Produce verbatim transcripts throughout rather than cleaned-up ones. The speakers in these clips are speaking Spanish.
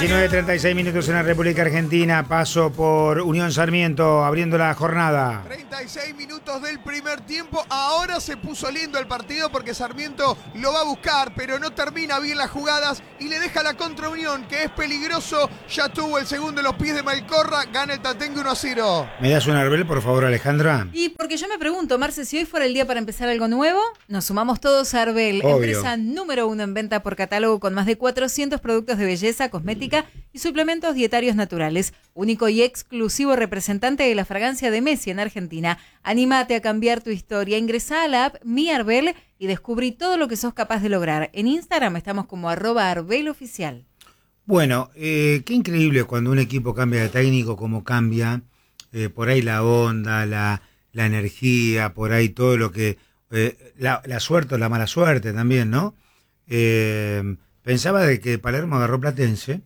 diecinueve treinta y seis minutos en la República Argentina. Paso por Unión Sarmiento abriendo la jornada. treinta y seis minutos del primer tiempo. Ahora se puso lindo el partido porque Sarmiento lo va a buscar, pero no termina bien las jugadas y le deja la contra Unión, que es peligroso. Ya tuvo el segundo en los pies de Malcorra. Gana el Tatengue uno a cero. ¿Me das un Arbel, por favor, Alejandra? Y porque yo me pregunto, Marce, si hoy fuera el día para empezar algo nuevo, nos sumamos todos a Arbel, Obvio. Empresa número uno en venta por catálogo con más de cuatrocientos productos de belleza, cosmética y suplementos dietarios naturales. Único y exclusivo representante de la fragancia de Messi en Argentina. Anímate a cambiar tu historia. Ingresá a la app Mi Arbel y descubrí todo lo que sos capaz de lograr. En Instagram estamos como arroba arbeloficial. Bueno, eh, qué increíble cuando un equipo cambia de técnico, cómo cambia eh, por ahí la onda, la, la energía, por ahí todo lo que... Eh, la, la suerte o la mala suerte también, ¿no? Eh, pensaba de que Palermo agarró Platense,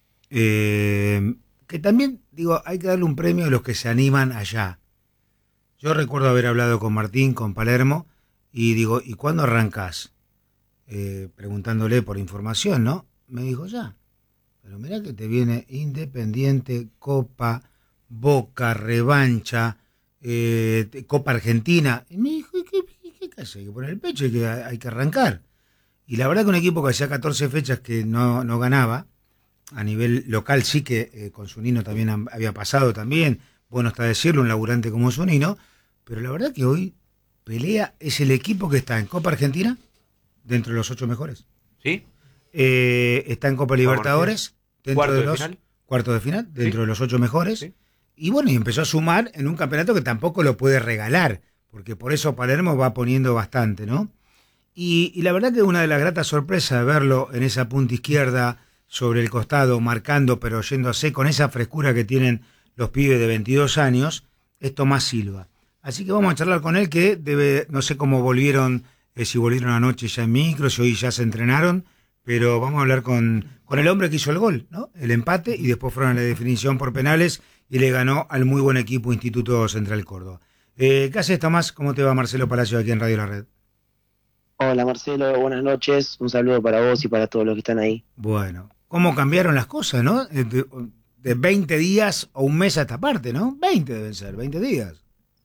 eh, que también, digo, hay que darle un premio a los que se animan allá. Yo recuerdo haber hablado con Martín, con Palermo, y digo, ¿y cuándo arrancás? Eh, preguntándole por información, ¿no? Me dijo, ya. Pero mirá que te viene Independiente, Copa, Boca, Revancha, eh, Copa Argentina. Y me dijo, ¿y qué, qué, qué hace? Hay que poner el pecho y que hay que arrancar. Y la verdad que un equipo que hacía catorce fechas que no, no ganaba, a nivel local sí que eh, con Zunino también han, había pasado también, bueno está decirlo, un laburante como Zunino, pero la verdad que hoy pelea, es el equipo que está en Copa Argentina, dentro de los ocho mejores. ¿Sí? Eh, está en Copa Libertadores, dentro ¿Cuarto de de los final? cuartos de final, dentro Sí. de los ocho mejores. Sí. Y bueno, y empezó a sumar en un campeonato que tampoco lo puede regalar, porque por eso Palermo va poniendo bastante, ¿no? Y, y la verdad que una de las gratas sorpresas de verlo en esa punta izquierda, sobre el costado, marcando, pero yéndose con esa frescura que tienen los pibes de veintidós años, es Tomás Silva. Así que vamos a charlar con él, que debe, no sé cómo volvieron, eh, si volvieron anoche ya en micro, si hoy ya se entrenaron, pero vamos a hablar con, con el hombre que hizo el gol, ¿no? El empate, y después fueron a la definición por penales y le ganó al muy buen equipo Instituto Central Córdoba. Eh, ¿Qué haces, Tomás? ¿Cómo te va, Marcelo Palacio, aquí en Radio La Red? Hola Marcelo, buenas noches, un saludo para vos y para todos los que están ahí. Bueno, ¿cómo cambiaron las cosas, no? De, de veinte días o un mes a esta parte, ¿no? veinte deben ser, veinte días.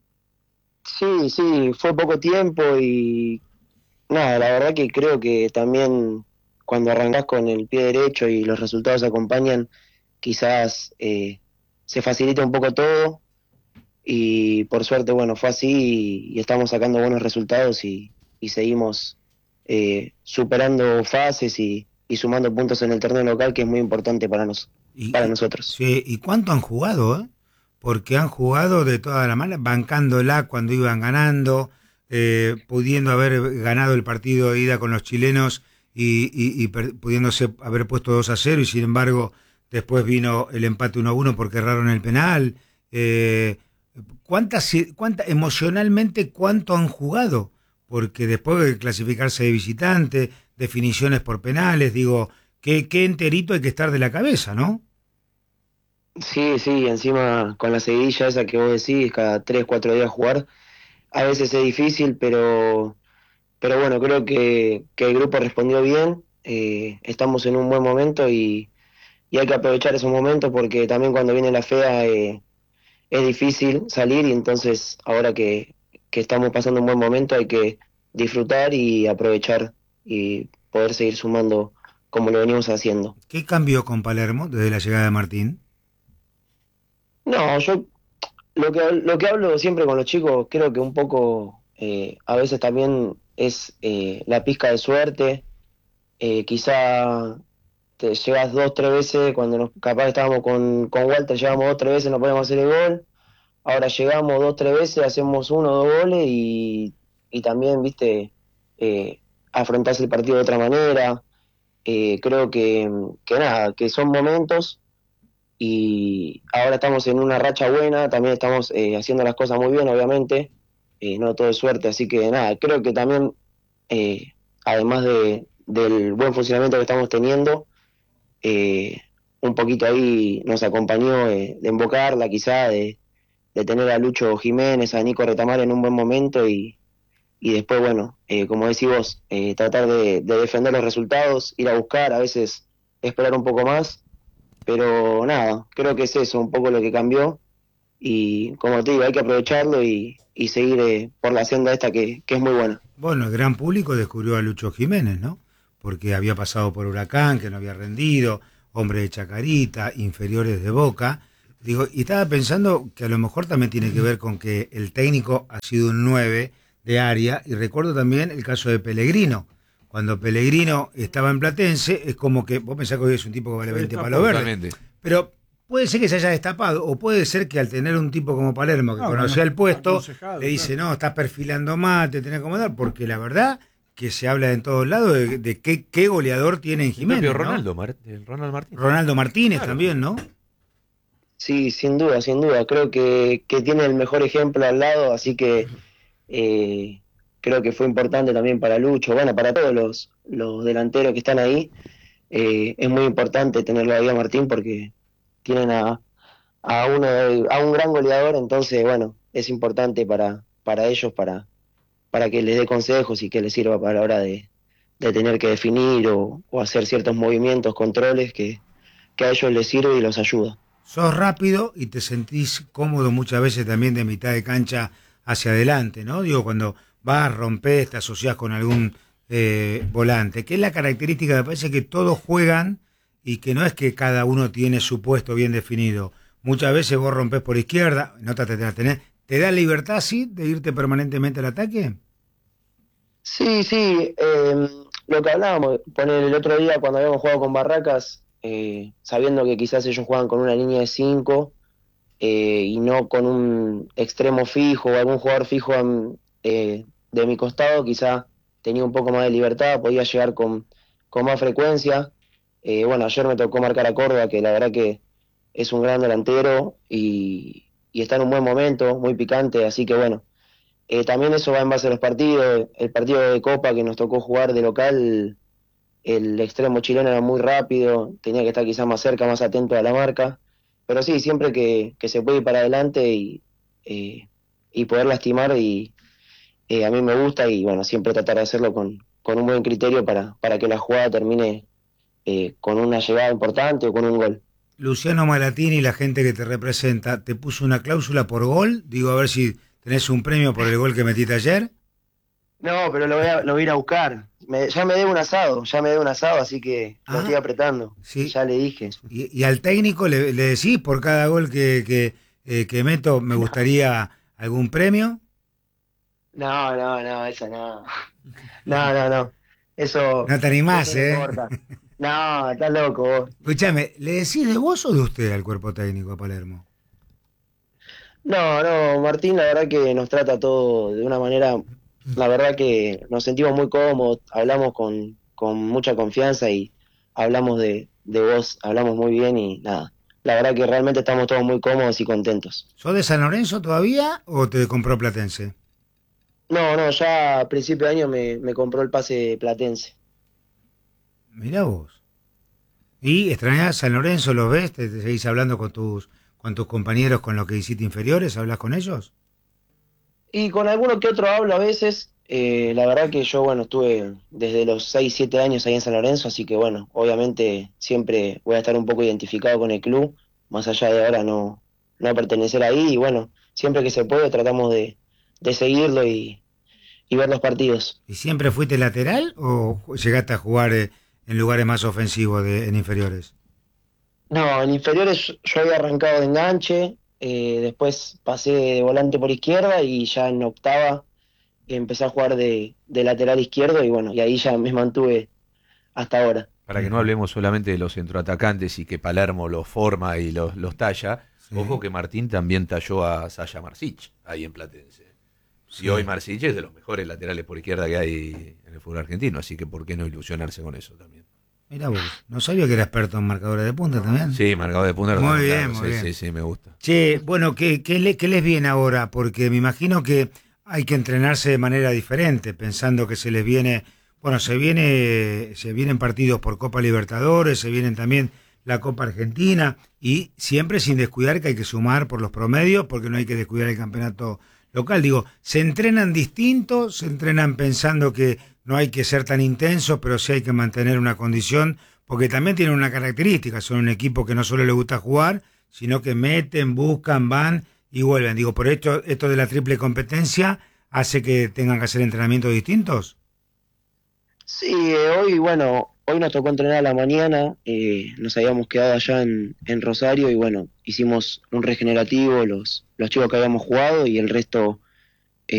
Sí, sí, fue poco tiempo y nada, la verdad que creo que también cuando arrancás con el pie derecho y los resultados acompañan, quizás eh, se facilita un poco todo y por suerte, bueno, fue así y, y estamos sacando buenos resultados y, y seguimos eh, superando fases y, y sumando puntos en el torneo local, que es muy importante para, nos, Y, para nosotros. Sí, ¿y cuánto han jugado, eh? Porque han jugado de toda la mala, bancándola cuando iban ganando, eh, pudiendo haber ganado el partido de ida con los chilenos y, y, y per, pudiéndose haber puesto dos a cero, y sin embargo después vino el empate uno a uno porque erraron el penal. Eh, ¿cuántas, cuánta, emocionalmente cuánto han jugado? Porque después de clasificarse de visitante, definiciones por penales, digo, qué, qué enterito hay que estar de la cabeza, ¿no? Sí, sí, encima con la seguidilla esa que vos decís, cada tres, cuatro días jugar, a veces es difícil, pero pero bueno, creo que, que el grupo respondió bien, eh, estamos en un buen momento y, y hay que aprovechar esos momentos porque también cuando viene la fea eh, es difícil salir y entonces ahora que, que estamos pasando un buen momento hay que disfrutar y aprovechar y poder seguir sumando como lo venimos haciendo. ¿Qué cambió con Palermo desde la llegada de Martín? No, yo lo que lo que hablo siempre con los chicos, creo que un poco eh, a veces también es eh, la pizca de suerte. Eh, quizá te llegas dos, tres veces, cuando nos, capaz estábamos con, con Walter, llegamos dos, tres veces, no podemos hacer el gol. Ahora llegamos dos, tres veces, hacemos uno o dos goles y, y también, viste, eh, afrontás el partido de otra manera. Eh, creo que, que nada, que son momentos. Y ahora estamos en una racha buena, también estamos eh, haciendo las cosas muy bien, obviamente, eh, no todo es suerte, así que nada, creo que también, eh, además de, del buen funcionamiento que estamos teniendo, eh, un poquito ahí nos acompañó eh, de invocarla, quizá, de, de tener a Lucho Jiménez, a Nico Retamar en un buen momento y, y después, bueno, eh, como decís vos, eh, tratar de, de defender los resultados, ir a buscar, a veces esperar un poco más. pero nada, creo que es eso, un poco lo que cambió. Y como te digo, hay que aprovecharlo y, y seguir eh, por la senda esta que, que es muy buena. Bueno, el gran público descubrió a Lucho Jiménez, ¿no? Porque había pasado por Huracán, que no había rendido, hombre de Chacarita, inferiores de Boca. Digo, y estaba pensando que a lo mejor también tiene que ver con que el técnico ha sido un nueve de área, y recuerdo también el caso de Pellegrino. Cuando Pellegrino estaba en Platense, es como que, vos pensás que hoy es un tipo que vale veinte palos verdes, pero puede ser que se haya destapado, o puede ser que al tener un tipo como Palermo, que no, conocía no, el puesto, le dice, claro, no, estás perfilando más, te tenés que acomodar, porque la verdad que se habla en todos lados de, de qué, qué goleador tiene en Jiménez, ¿no? Ronaldo, Mar Ronaldo Martínez. Ronaldo Martínez, claro, también, ¿no? Sí, sin duda, sin duda. Creo que, que tiene el mejor ejemplo al lado, así que eh, creo que fue importante también para Lucho, bueno, para todos los, los delanteros que están ahí. Eh, es muy importante tenerlo ahí a Martín porque tienen a, a, uno, a un gran goleador, entonces, bueno, es importante para, para ellos, para, para que les dé consejos y que les sirva para la hora de, de tener que definir o, o hacer ciertos movimientos, controles que, que a ellos les sirve y los ayuda. Sos rápido y te sentís cómodo muchas veces también de mitad de cancha hacia adelante, ¿no? Digo, cuando vas, rompes, te asociás con algún eh, volante, que es la característica, me parece que todos juegan y que no es que cada uno tiene su puesto bien definido. Muchas veces vos rompés por izquierda, no te tenés, ¿te da libertad, sí, de irte permanentemente al ataque? Sí, sí, eh, lo que hablábamos, poner el otro día cuando habíamos jugado con Barracas, eh, sabiendo que quizás ellos juegan con una línea de cinco eh, y no con un extremo fijo o algún jugador fijo en, eh, de mi costado, quizá tenía un poco más de libertad, podía llegar con, con más frecuencia. Eh, bueno, ayer me tocó marcar a Córdoba, que la verdad que es un gran delantero y, y está en un buen momento, muy picante, así que bueno, eh, también eso va en base a los partidos. El partido de Copa que nos tocó jugar de local, el extremo chileno era muy rápido, tenía que estar quizás más cerca, más atento a la marca, pero sí, siempre que, que se puede ir para adelante y, eh, y poder lastimar, y eh, a mí me gusta, y bueno, siempre tratar de hacerlo con, con un buen criterio para, para que la jugada termine eh, con una llegada importante o con un gol. Luciano Malatini, la gente que te representa, ¿te puso una cláusula por gol? Digo, a ver si tenés un premio por el gol que metiste ayer. No, pero lo voy a, lo voy a ir a buscar. Me, ya me debo un asado, ya me debo un asado, así que lo ah, estoy apretando. Sí. Ya le dije. ¿Y, y al técnico le, le decís por cada gol que, que, eh, que meto me gustaría algún premio? No, no, no, eso no. No, no, no. Eso. No te animás, ¿eh? No, estás loco vos. Escuchame, ¿le decís de vos o de usted al cuerpo técnico a Palermo? No, no, Martín, la verdad que nos trata todo de una manera. La verdad que nos sentimos muy cómodos, hablamos con, con mucha confianza y hablamos de, de vos, hablamos muy bien y nada. La verdad que realmente estamos todos muy cómodos y contentos. ¿Sos de San Lorenzo todavía o te compró Platense? No, no, ya a principio de año me, me compró el pase Platense. Mirá vos. ¿Y extrañás San Lorenzo? ¿Los ves? ¿Te, te seguís hablando con tus, con tus compañeros con los que hiciste inferiores? ¿Hablas con ellos? Y con alguno que otro hablo a veces. Eh, la verdad que yo, bueno, estuve desde los seis, siete años ahí en San Lorenzo, así que bueno, obviamente siempre voy a estar un poco identificado con el club, más allá de ahora no, no pertenecer ahí, y bueno, siempre que se puede tratamos de, de seguirlo y, y ver los partidos. ¿Y siempre fuiste lateral o llegaste a jugar eh, en lugares más ofensivos de, en inferiores? No, en inferiores yo había arrancado de enganche. Eh, después pasé de volante por izquierda y ya en octava empecé a jugar de, de lateral izquierdo y bueno, y ahí ya me mantuve hasta ahora. Para que no hablemos solamente de los centroatacantes y que Palermo los forma y los, los talla, sí. Ojo que Martín también talló a Sasha Marsic ahí en Platense. Sí. Y hoy Marsic es de los mejores laterales por izquierda que hay en el fútbol argentino, así que por qué no ilusionarse con eso también. Mirá vos, no sabía que era experto en marcadores de punta también. Sí, marcador de punta. Muy bien, muy sí, bien. Sí, sí, me gusta. Che, bueno, ¿qué, qué, le, ¿qué les viene ahora? Porque me imagino que hay que entrenarse de manera diferente, pensando que se les viene, bueno, se viene, se vienen partidos por Copa Libertadores, se vienen también la Copa Argentina, y siempre sin descuidar que hay que sumar por los promedios, porque no hay que descuidar el campeonato local. Digo, se entrenan distintos, se entrenan pensando que no hay que ser tan intenso, pero sí hay que mantener una condición porque también tienen una característica, son un equipo que no solo les gusta jugar, sino que meten, buscan, van y vuelven. Digo, por esto, esto de la triple competencia hace que tengan que hacer entrenamientos distintos. Sí, eh, hoy, bueno, hoy nos tocó entrenar a la mañana, eh, nos habíamos quedado allá en, en Rosario y bueno, hicimos un regenerativo, los, los chicos que habíamos jugado y el resto